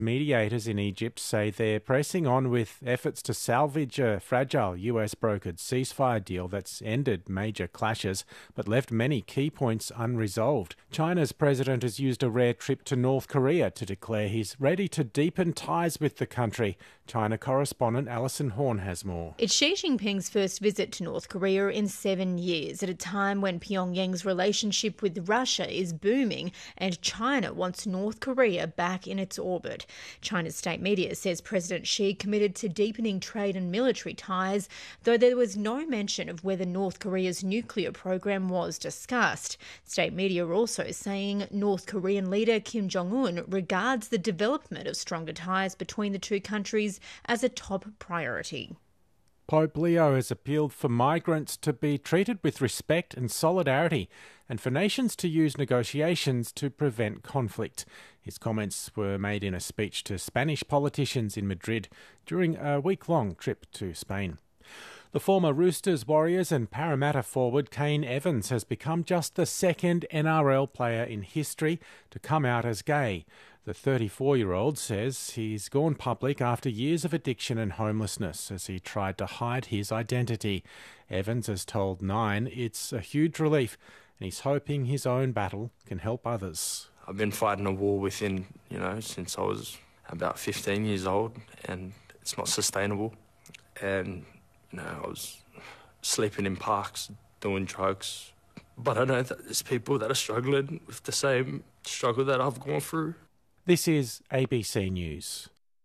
Mediators in Egypt say they're pressing on with efforts to salvage a fragile US-brokered ceasefire deal that's ended major clashes but left many key points unresolved. China's president has used a rare trip to North Korea to declare he's ready to deepen ties with the country. China correspondent Alison Horn has more. It's Xi Jinping's first visit to North Korea in 7 years, at a time when Pyongyang's relationship with Russia is booming and China wants North Korea back in its orbit. China's state media says President Xi committed to deepening trade and military ties, though there was no mention of whether North Korea's nuclear program was discussed. State media are also saying North Korean leader Kim Jong-un regards the development of stronger ties between the two countries as a top priority. Pope Leo has appealed for migrants to be treated with respect and solidarity, and for nations to use negotiations to prevent conflict. His comments were made in a speech to Spanish politicians in Madrid during a week-long trip to Spain. The former Roosters, Warriors and Parramatta forward Kane Evans has become just the second NRL player in history to come out as gay. The 34-year-old says he's gone public after years of addiction and homelessness as he tried to hide his identity. Evans has told Nine it's a huge relief and he's hoping his own battle can help others. I've been fighting a war within, since I was about 15 years old, and it's not sustainable. And, I was sleeping in parks, doing drugs. But I know that there's people that are struggling with the same struggle that I've gone through. This is ABC News.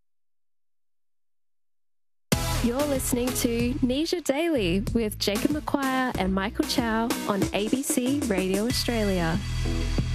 You're listening to Nisha Daily with Jacob McQuire and Michael Chow on ABC Radio Australia.